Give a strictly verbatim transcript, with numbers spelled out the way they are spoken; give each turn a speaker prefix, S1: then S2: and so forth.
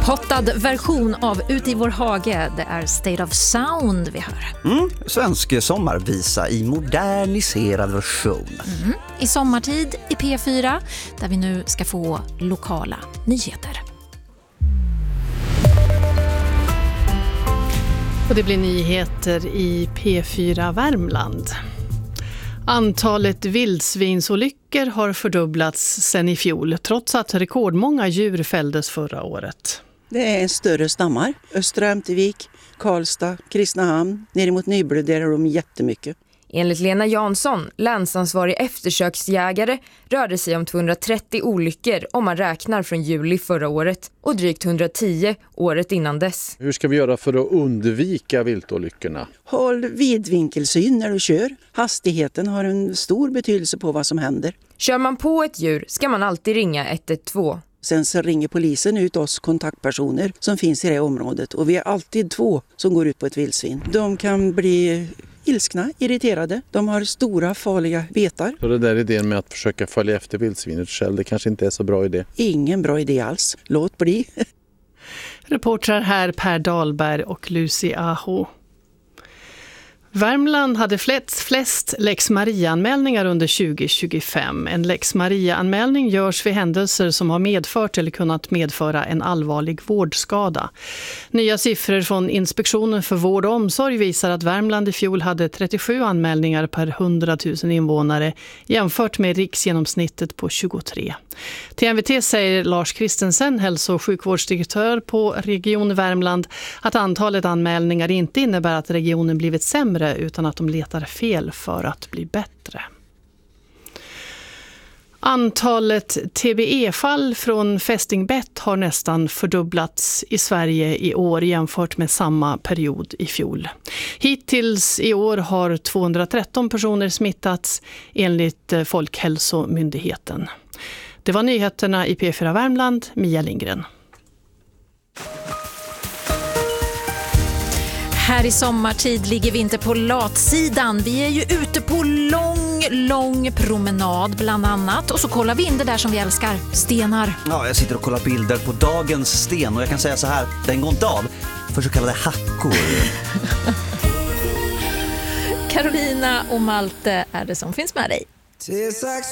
S1: Pottad version av Ut i vår hage. Det är State of Sound vi hör.
S2: Mm, svensk sommarvisa i moderniserad version.
S1: Mm, I sommartid i P fyra, där vi nu ska få lokala nyheter.
S3: Och det blir nyheter i P fyra Värmland. Antalet vildsvinsolyckor har fördubblats sedan i fjol, trots att rekordmånga djur fälldes förra året.
S4: Det är en större stammar. Östra Ämtervik, Karlstad, Kristinehamn, ner mot Nyble, där är de jättemycket.
S5: Enligt Lena Jansson, länsansvarig eftersöksjägare, rörde sig om tvåhundratrettio olyckor om man räknar från juli förra året och drygt hundratio året innan dess.
S6: Hur ska vi göra för att undvika viltolyckorna?
S4: Håll vidvinkelsyn när du kör. Hastigheten har en stor betydelse på vad som händer.
S5: Kör man på ett djur ska man alltid ringa ett ett två.
S4: Sen så ringer polisen ut oss kontaktpersoner som finns i det området. Och vi är alltid två som går ut på ett vildsvin. De kan bli ilskna, irriterade. De har stora farliga betar.
S6: Så det där idén med att försöka följa efter vildsvinet själv, det kanske inte är så bra idé.
S4: Ingen bra idé alls. Låt bli.
S3: Reportrar här Per Dahlberg och Lucy Aho. Värmland hade flest, flest Lex Maria-anmälningar under tjugo tjugofem. En Lex Maria-anmälning görs vid händelser som har medfört eller kunnat medföra en allvarlig vårdskada. Nya siffror från Inspektionen för vård och omsorg visar att Värmland i fjol hade trettiosju anmälningar per hundratusen invånare jämfört med riksgenomsnittet på tjugotre. Till N V T säger Lars Kristensen, hälso- och sjukvårdsdirektör på Region Värmland, att antalet anmälningar inte innebär att regionen blivit sämre utan att de letar fel för att bli bättre. Antalet T B E-fall från fästingbett har nästan fördubblats i Sverige i år jämfört med samma period i fjol. Hittills i år har tvåhundratretton personer smittats enligt Folkhälsomyndigheten. Det var nyheterna i P fyra Värmland, Mia Lindgren.
S1: Här i sommartid ligger vi inte på latsidan. Vi är ju ute på lång, lång promenad bland annat. Och så kollar vi in det där som vi älskar, stenar.
S2: Ja, jag sitter och kollar bilder på dagens sten och jag kan säga så här, den går inte av för så kallade hackor.
S1: Carolina och Malte är det som finns med dig.